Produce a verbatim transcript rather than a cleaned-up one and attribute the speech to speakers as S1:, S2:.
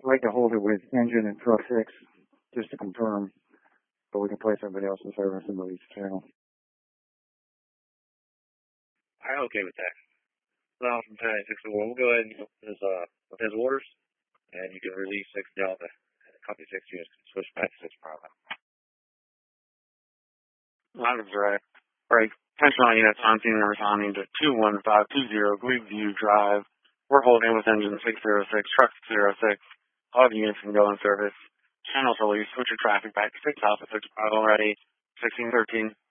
S1: I'd like to hold it with engine and truck six just to confirm, but we can place everybody else in service and release the channel.
S2: I'm okay with that. Well, from ten six one, we'll go ahead and with his, uh, with his orders, and you can release six Delta. Copy six units can switch back to six Bravo.
S3: Line is right. Break. Attention all units on scene and responding to two one five two zero Gleeview Drive. We're holding with engine six zero six, truck six zero six. All the units can go in service. Channels release. Switch your traffic back to six Alpha six Bravo ready. sixteen thirteen.